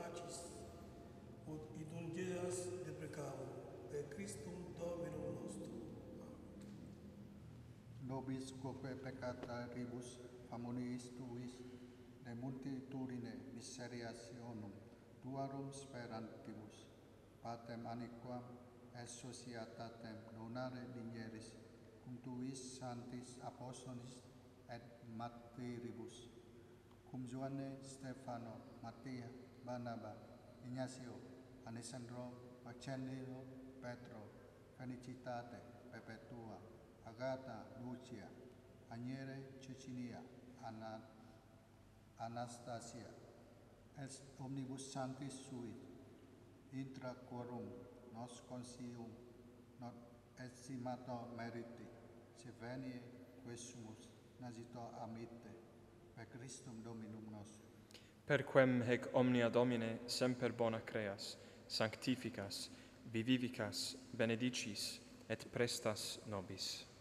pacis, ut indulgeas de peccatum, per Christum Dominum nostrum. Nobis quoque peccata rebus famuniis tuis, de multitudine miseriationum tuarum sperantibus, patem aniquam et societatem donare digneris, cum tuis sanctis apostolis et martyribus, cum Joanne, Stefano, Mattia, Barnaba, Ignacio, Alessandro, Marcellino, Petro, Felicitate, Perpetua, Agatha, Lucia, Agnere, Cecilia, Anastasia, et omnibus sanctis suis, intra quorum nos consilium not estimato meriti, se venie quesumus nascitur amite, per Christum Dominum nostrum. Per quem hec omnia Domine semper bona creas, sanctificas, vivificas, benedicis, et prestas nobis.